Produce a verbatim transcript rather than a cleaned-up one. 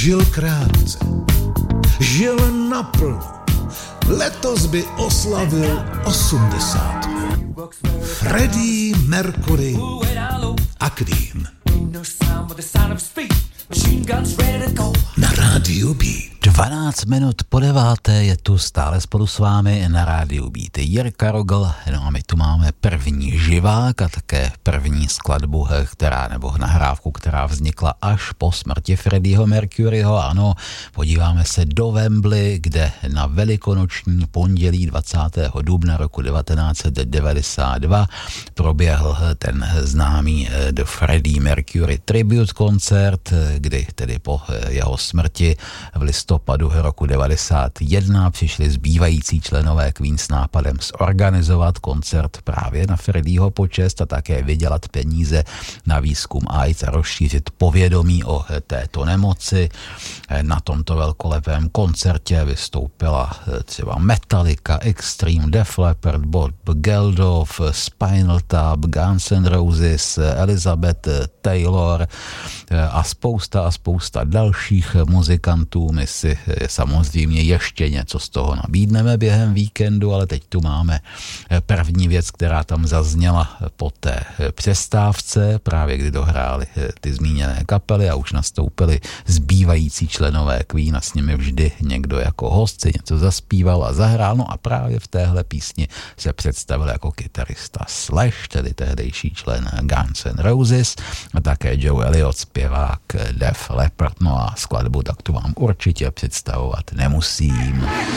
žil krátce, žil naplno. Letos by oslavil osmdesátku. Freddie Mercury a Queen. Na rádiu Beat. dvanáct minut po deváté je tu stále spolu s vámi na rádiu Beat Jirka Rogl, no a my tu máme první živák a také první skladbu, která nebo nahrávku, která vznikla až po smrti Freddieho Mercuryho. Ano, podíváme se do Wembley, kde na velikonoční pondělí dvacátého dubna roku devatenáct set devadesát dva proběhl ten známý The Freddie Mercury Tribute koncert, kdy tedy po jeho smrti v listopadu roku devadesát jedna přišli zbývající členové Queen s nápadem zorganizovat koncert právě na Freddieho počest a také vydělat peníze na výzkum AIDS a rozšířit povědomí o této nemoci. Na tomto velkolepém koncertě vystoupila třeba Metallica, Extreme, Def Leppard, Bob Geldof, Spinal Tap, Guns N' Roses, Elizabeth Taylor a spousta a spousta dalších muzikantů. My si samozřejmě ještě něco z toho nabídneme během víkendu, ale teď tu máme první věc, která tam zazněla po té přestávce, právě kdy dohráli ty zmíněné kapely a už nastoupili zbývající členové Queen a s nimi vždy někdo jako host si něco zaspíval a zahrál. No a právě v téhle písni se představil jako kytarista Slash, tedy tehdejší člen Guns N' Roses, a také Joe Elliott, zpěvák Def Leppard. No a skladbu tak tu vám určitě představovat nemusím.